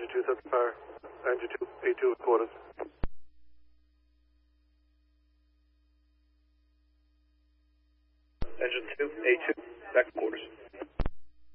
Engine 2 set the fire. Engine 2, A2 at quarters. Engine 2, A2, back to quarters.